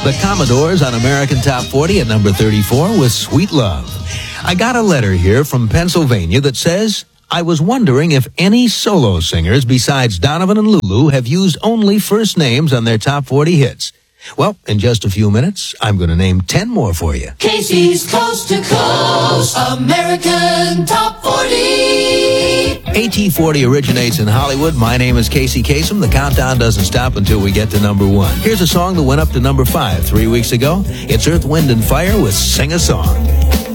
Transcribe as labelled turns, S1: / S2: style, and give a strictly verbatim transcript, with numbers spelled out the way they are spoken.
S1: The Commodores on American Top forty at number thirty-four with Sweet Love. I got a letter here from Pennsylvania that says, I was wondering if any solo singers besides Donovan and Lulu have used only first names on their top forty hits. Well, in just a few minutes, I'm going to name ten more for you.
S2: Casey's Coast to Coast American Top forty.
S1: A T forty originates in Hollywood. My name is Casey Kasem. The countdown doesn't stop until we get to number one. Here's a song that went up to number five three weeks ago. It's Earth, Wind, and Fire with Sing a Song.